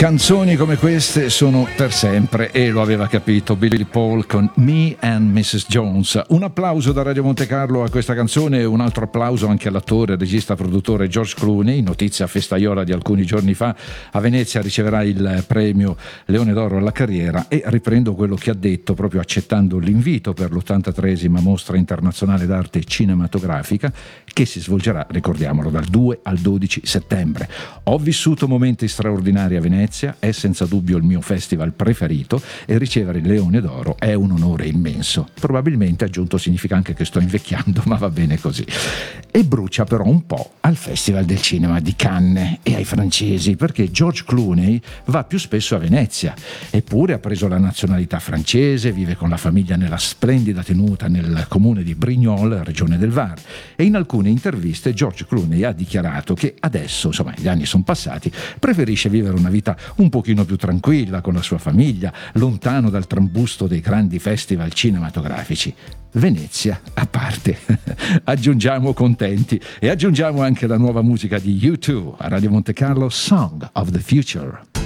Canzoni come queste sono per sempre e lo aveva capito Billy Paul con Me and Mrs. Jones. Un applauso da Radio Monte Carlo a questa canzone e un altro applauso anche all'attore, regista, produttore George Clooney. Notizia festaiola di alcuni giorni fa: a Venezia riceverà il premio Leone d'Oro alla carriera. E riprendo quello che ha detto proprio accettando l'invito per l'83esima Mostra Internazionale d'Arte Cinematografica, che si svolgerà, ricordiamolo, dal 2 al 12 settembre. Ho vissuto momenti straordinari a Venezia, è senza dubbio il mio festival preferito e ricevere il Leone d'Oro è un onore immenso. Probabilmente, aggiunto, significa anche che sto invecchiando, ma va bene così. E brucia però un po' al Festival del Cinema di Cannes e ai francesi, perché George Clooney va più spesso a Venezia, eppure ha preso la nazionalità francese, vive con la famiglia nella splendida tenuta nel comune di Brignoles, regione del Var, e in alcune interviste George Clooney ha dichiarato che adesso, insomma, gli anni sono passati, preferisce vivere una vita un pochino più tranquilla con la sua famiglia, lontano dal trambusto dei grandi festival cinematografici. Venezia a parte. Aggiungiamo contenti e aggiungiamo anche la nuova musica di U2 a Radio Monte Carlo, Song of the Future.